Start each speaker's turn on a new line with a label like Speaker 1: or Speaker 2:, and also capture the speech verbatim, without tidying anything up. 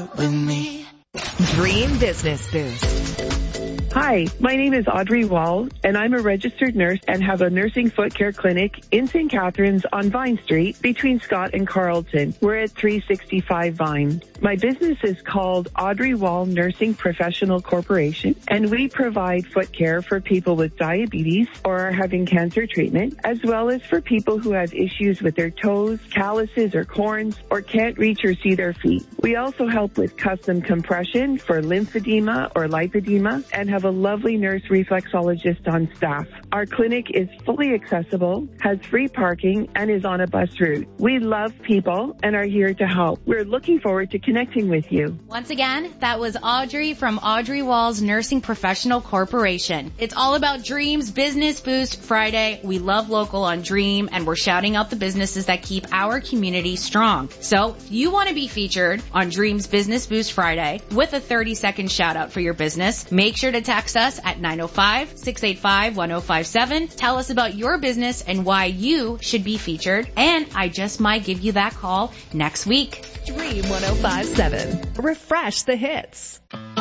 Speaker 1: with me.
Speaker 2: Dream Business Boost.
Speaker 3: Hi, my name is Audrey Wall, and I'm a registered nurse and have a nursing foot care clinic in Saint Catharines on Vine Street between Scott and Carlton. We're at three sixty-five Vine. My business is called Audrey Wall Nursing Professional Corporation, and we provide foot care for people with diabetes or are having cancer treatment, as well as for people who have issues with their toes, calluses, or corns, or can't reach or see their feet. We also help with custom compression for lymphedema or lipedema and have a lovely nurse reflexologist on staff. Our clinic is fully accessible, has free parking, and is on a bus route. We love people and are here to help. We're looking forward to connecting with you.
Speaker 4: Once again, that was Audrey from Audrey Wall's Nursing Professional Corporation. It's all about Dreams Business Boost Friday. We love local on Dream, and we're shouting out the businesses that keep our community strong. So if you want to be featured on Dreams Business Boost Friday with a thirty second shout out for your business, make sure to text us at nine oh five, six eight five, one oh five seven. Tell us about your business and why you should be featured, and I just might give you that call next week.
Speaker 2: Dream one oh five seven. Refresh the hits.